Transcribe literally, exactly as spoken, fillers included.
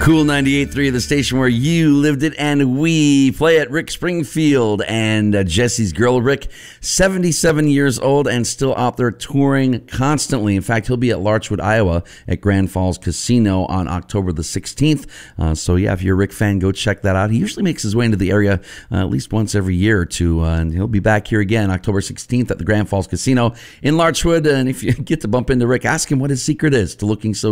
Cool ninety-eight point three, the station where you lived it and we play it. Rick Springfield and uh, Jesse's girl, Rick, seventy-seven years old and still out there touring constantly. In fact, he'll be at Larchwood, Iowa at Grand Falls Casino on October the sixteenth. Uh, so, yeah, if you're a Rick fan, go check that out. He usually makes his way into the area uh, at least once every year or two, uh, and he'll be back here again October sixteenth at the Grand Falls Casino in Larchwood. And if you get to bump into Rick, ask him what his secret is to looking so